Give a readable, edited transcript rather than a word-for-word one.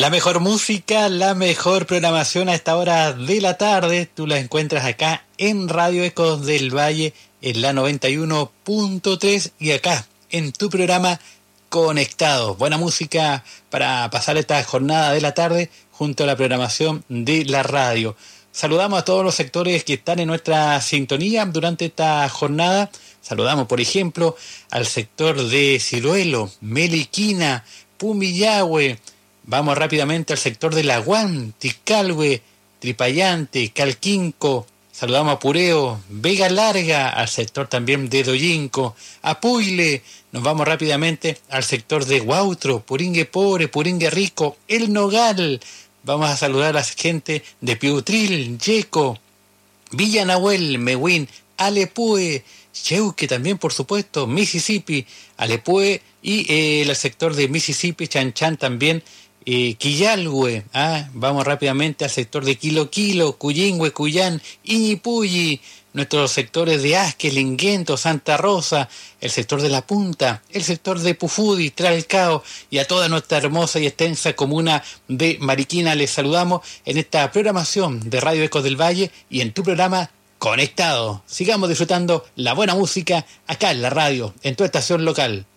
La mejor música, la mejor programación a esta hora de la tarde, tú la encuentras acá en Radio Ecos del Valle, en la 91.3 y acá en tu programa Conectado. Buena música para pasar esta jornada de la tarde junto a la programación de la radio. Saludamos a todos los sectores que están en nuestra sintonía durante esta jornada. Saludamos, por ejemplo, al sector de Ciruelo, Meliquina, Pumillahue. Vamos rápidamente al sector de Laguán, Ticalhue, Tripayante, Calquinco. Saludamos a Pureo, Vega Larga, al sector también de Doyinco, a Puile. Nos vamos rápidamente al sector de Huautro, Puringue Pobre, Puringue Rico, El Nogal. Vamos a saludar a la gente de Piutril, Yeco, Villa Nahuel, Mehuín, Alepue, Cheuque también, por supuesto, Mississippi, Alepue y el sector de Mississippi, Chanchan también, Quillalhue. Vamos rápidamente al sector de Quilo, Cuyingüe, Cuyán, Iñipulli, nuestros sectores de Asque, Linguento, Santa Rosa, el sector de La Punta, el sector de Pufudi, Tralcao y a toda nuestra hermosa y extensa comuna de Mariquina. Les saludamos en esta programación de Radio Ecos del Valle y en tu programa Conectado. Sigamos disfrutando la buena música acá en la radio, en tu estación local.